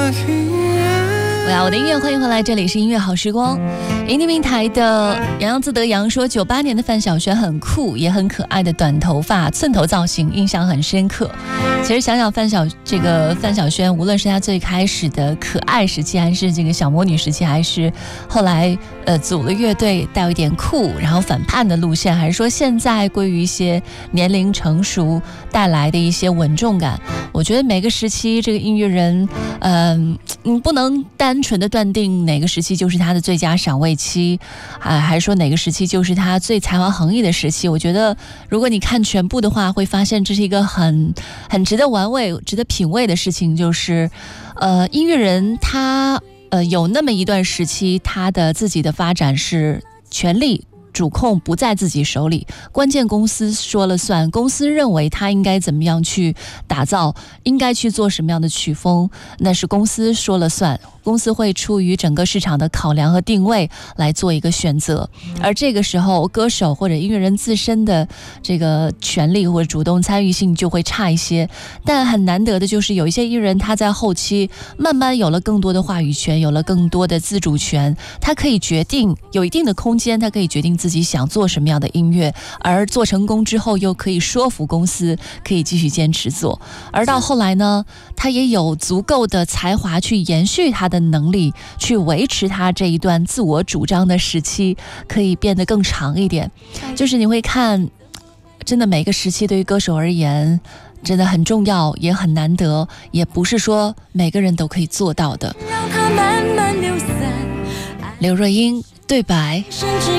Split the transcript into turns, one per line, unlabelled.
我的音乐，欢迎回来，这里是音乐好时光。引领平台的洋洋自得洋说，98年的范晓萱很酷也很可爱的短头发寸头造型，印象很深刻。其实想想范晓萱，无论是她最开始的可爱时期，还是这个小魔女时期，还是后来组了乐队带有一点酷然后反叛的路线，还是说现在归于一些年龄成熟带来的一些稳重感，我觉得每个时期这个音乐人你不能单纯的断定哪个时期就是他的最佳赏味期，还是说哪个时期就是他最才华横溢的时期。我觉得如果你看全部的话，会发现这是一个很值得玩味值得品味的事情，就是音乐人他有那么一段时期，他的自己的发展是权力主控不在自己手里，关键公司说了算，公司认为他应该怎么样去打造，应该去做什么样的曲风，那是公司说了算，公司会出于整个市场的考量和定位来做一个选择。而这个时候歌手或者音乐人自身的这个权利或者主动参与性就会差一些。但很难得的就是有一些艺人他在后期慢慢有了更多的话语权，有了更多的自主权，他可以决定，有一定的空间，他可以决定自己想做什么样的音乐，而做成功之后又可以说服公司可以继续坚持做。而到后来呢，他也有足够的才华去延续他的能力，去维持他这一段自我主张的时期可以变得更长一点。就是你会看，真的每个时期对于歌手而言真的很重要，也很难得，也不是说每个人都可以做到的。刘若英对白。